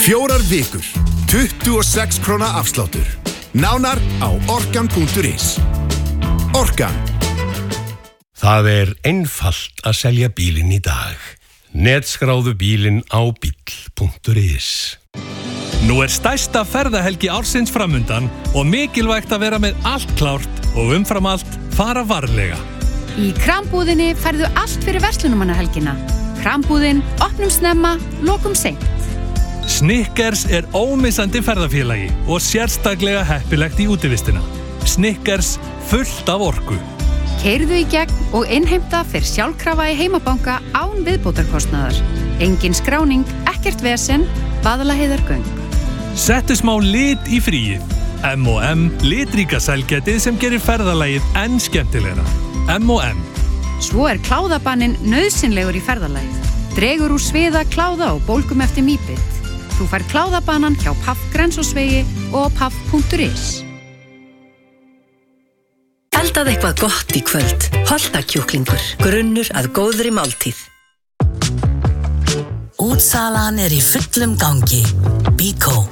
4 vikur, 26 króna afsláttur. Nánar á orkan.is. Orkan. Það einfalt að selja bílinn í dag. Netskráðu bílinn á bíll.is. Nú stærsta ferðahelgi ársins framundan og mikilvægt að vera með allt klárt og umfram allt fara varlega. Í Krambúðinni færðu allt fyrir verslunarmannahelgina. Krambúðin, opnum snemma, lokum seint. Snickers ómissandi ferðafélagi og sérstaklega heppilegt í útivistina. Snickers fullt af orku. Keyrðu í gegn og innheimta fyrir sjálfkrafa í heimabanka án viðbótarkostnaðar. Engin skráning, ekkert vesen, Vaðlaheiðargöng. Settu smá lit í fríið. M&M litríka sælgætið sem gerir ferðalagið enn skemmtilegra. M&M. Svo kláðabanninn nauðsynlegur í ferðalagið. Dregur úr sviða, kláða og bólgum eftir mýbit. Þú fær kláðabannan hjá Paff Grensásvegi og paff.is. Eldað eitthvað gott í kvöld. Holtakjúklingur, grunnur að góðri máltíð. Útsalan í fullum gangi. Bíkó.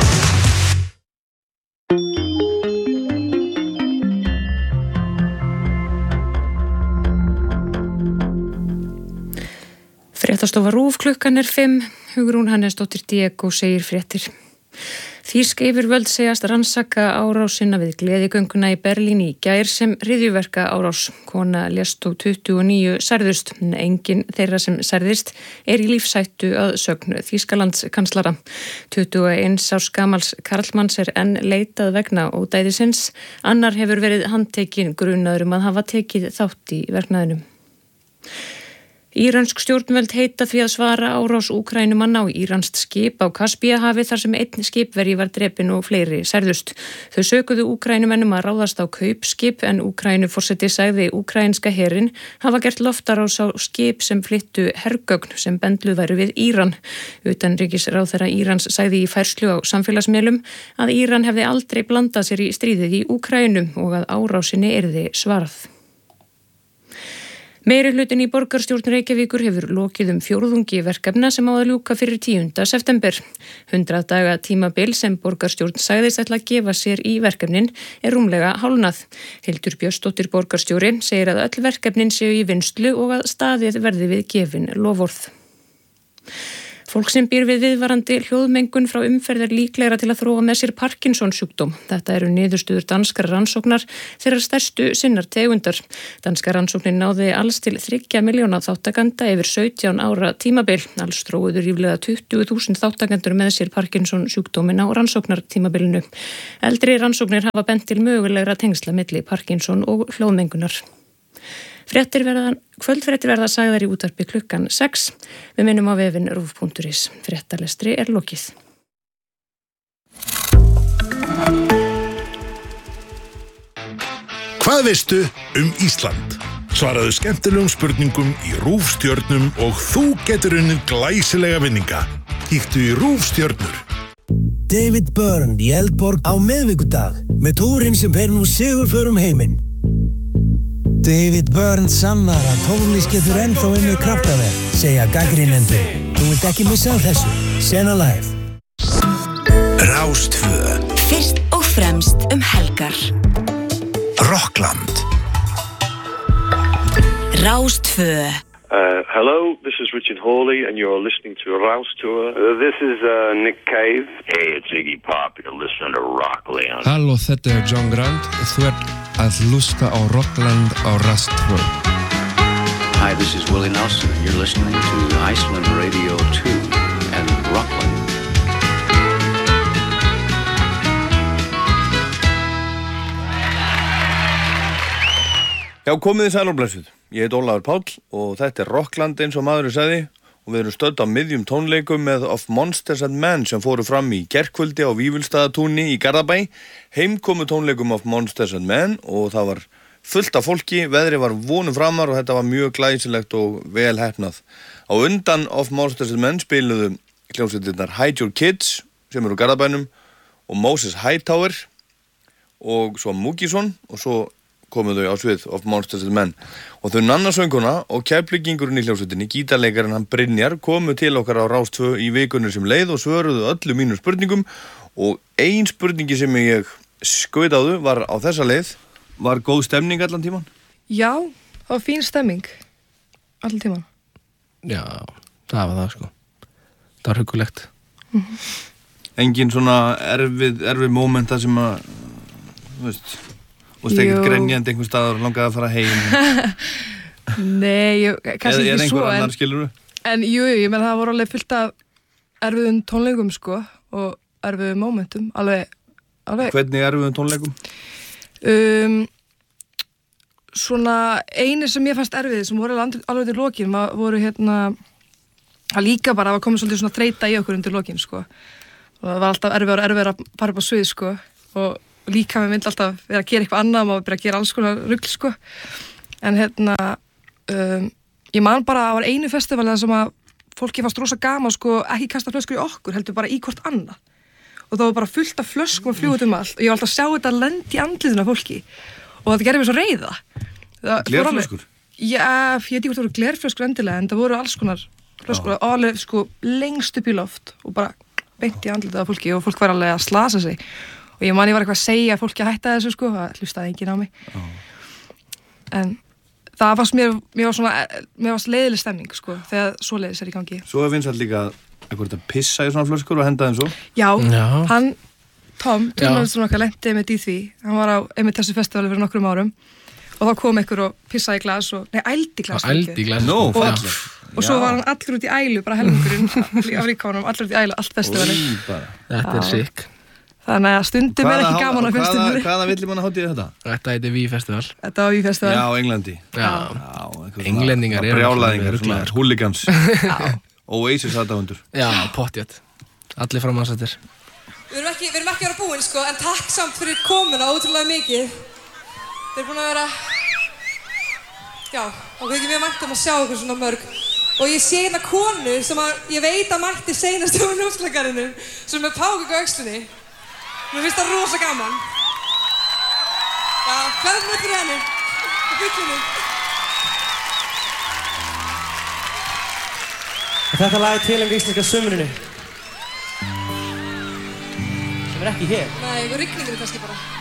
Fréttastofa RÚV klukkan 5. Hugrún Hannesdóttir Diego segir fréttir. Þýsk yfirvöld segjast rannsaka árásina við gleðigönguna í Berlín í gær sem hryðjuverka árás. Kona lést og 29 særðust. Enginn þeirra sem særðist í lífshættu að sögn Þýskalandskanslara. 21 árs gamals karlmanns enn leitað vegna ódæðisins. Annar hefur verið handtekinn grunaður að hafa tekið þátt í verknaðinum. Írönsk stjórnvöld heita því að svara árás Úkraínumanna á íranskt skip á Kaspíahafi þar sem einn skipverji var drepinn og fleiri særðust. Þau sökuðu Úkraínumennum að ráðast á kaupskip en Úkraínuforseti sagði úkraínska herinn hafa gert loftárás á skip sem flyttu hergögn sem bendluð væru við Íran. Utanríkisráðherra Írans sagði í færslu á samfélagsmiðlum að Íran hefði aldrei blandað sér í stríðið í Úkraínu og að árásinni yrði svarað. Meirihlutin í borgarstjórn Reykjavíkur hefur lokið fjórðungi verkefna sem á að ljúka fyrir 10. september. 100 daga tímabil sem borgarstjórn sagðist ætla að gefa sér í verkefnin rúmlega hálfnað. Hildur Björnsdóttir borgarstjóri segir að öll verkefnin séu í vinnslu og að staðið verði við gefin loforð. Fólk sem býr við viðvarandi hljóðmengun frá umferð líklegra til að þróa með sér Parkinsons sjúkdóm. Þetta eru niðurstöður danskar rannsóknar þeirra stærstu sinnar tegundar. Danska rannsóknin náði alls til 3 milljóna þáttakanda yfir 17 ára tímabil. Alls þróuðu ríflega 20.000 þáttakendur með sér Parkinsons sjúkdómin á rannsóknartímabilinu. Eldri rannsóknir hafa bent til mögulegra tengsla milli Parkinson og hljóðmengunar. Kvöldfréttir verða sagðar í útvarpi klukkan 6. Við minnum á vefinn rúv.is. Fréttalestri lokið. Hvað veistu Ísland? Svaraðu skemmtilegum spurningum í RÚV stjörnum og þú getur unnið glæsilega vinninga. Kíktu í RÚV stjörnur. David Byrne í Eldborg á miðvikudag með túrinn sem fer nú sigurför heiminn. David Byrne sannar að tónlist getur ennþá unnið kraftaverk, segja gagnrýnendur. Þú vilt ekki missa þessu. Sena live. Rás 2. Fyrst og fremst helgar. Rockland. Rás 2. Hello, this is Richard Hawley and you're listening to Rás Tour. This is Nick Cave. Hey, it's Iggy Pop. You're listening to Rockland. Halló, þetta John Grant. Þú að hlusta á Rockland á Rás 2. Hi, this is Willie Nelson. You're listening to Iceland Radio 2 and Rockland. Já, komið þið sæl og blessuð. Ég heit Ólafur Páll og þetta Rockland eins og maðurinn sagði og við erum stödd á miðjum tónleikum með Of Monsters and Men sem fóru fram í gærkvöldi á Vífilsstaðatúni í Garðabæ. Heimkomu tónleikum Of Monsters and Men og það var fullt af fólki, veðri var vonum framar og þetta var mjög glæsilegt og vel heppnað. Á undan Of Monsters and Men spiluðu hljómsveitirnar Hide Your Kids sem eru Garðabænum og Moses Hightower og svo Múkisson og svo komu þau á svið of Monsters and Men og þau Nanna sönguna og Keflvíkingurinn í hljómsveitinni, gítarleikarinn hann Brynjar komu til okkar á Rás 2 í vikunni sem leið og svöruðu öllu mínum spurningum og ein spurningi sem ég skaut á þau var á þessa leið. Var góð stemning allan tíman? Já, það var fín stemming allan tíman. Já, það var það sko. Það var huggulegt. Engin svona erfið mómenta sem að, þú veist, og ekkert grenjandi einhvern staðar og langaði að fara heim. Nei, kannski ekki svo. Eða einhver annar, skilurðu? En jú, ég menn það voru alveg fullt af erfiðum tónleikum sko og erfiðum mómentum, alveg. Hvernig erfiðum tónleikum? Svona einu sem ég fannst erfið sem voru alveg til lokin voru það líka bara að koma svolítið svona þreyta í okkur undir lokin sko og það var alltaf erfið að fara upp á svið sko og líka við myndi alltaf vera að gera eitthvað annað og maður byrja að gera alls konar rugl sko en ég man bara að það var einu festival sem að fólki fannst rosa gaman sko ekki kasta flöskur í okkur heldur bara í hvort annað og það var bara fullt af flöskum að fljúga út allt og ég var alltaf að sjá þetta lendi í andlitinu af fólki og þetta gerði mér svo reiða. Glerflöskur? Já, ég veit ekki hvort það voru glerflöskur endilega en það voru alls konar flöskur alveg sko lengst upp í loft og bara beint í andlitinu af fólki og fólk var alveg að slasa sig og ég var eitthvað að segja að fólki að hætta þessu sko, það hlustaði enginn á mig. En það fannst mér var leiðileg stemming sko þegar svoleiðis í gangi. Svo finnst það líka eitthvað að pissa í svona flöskur og henda þeim svo? Já. Hann Tom, turnalisturinn okkar lenti einmitt í því. Hann var á einmitt þessu festivali fyrir nokkrum árum og þá kom einhver og pissaði í glas og, ældi í glas. Ældi í glas. No, og svo var hann allur út í ælu, bara helmingurinn af ríkánum, allur út í ælu, allt festivali. Þetta sick. Þannig að stundum ekki gaman á festivali. Hvaða villimannahátíð þetta? Þetta heitir V-festival. Þetta var V-festival. Já, Englandi. Já. Englendingar brjálæðingar, hooligans. Oasis aðdáendur. Já, pottjætt. Allir framhansættir. Við erum ekki að vera búin sko, en takk samt fyrir komuna ótrúlega mikið. Þeir eru búin að vera, já, og við erum mjög vænt að sjá okkur svona mörg. Og ég sé hérna konu sem ég veit að mætti seinast á Ljósleikarinu, sem er með pákuk á öxlunni. Mér finnst það rosa gaman. Já, hvernig fyrir henni? Á bygglinni. Þetta lag er tilhengt íslenska sumrinu. Sem er ekki hér. Nei, við rigningum kannski bara.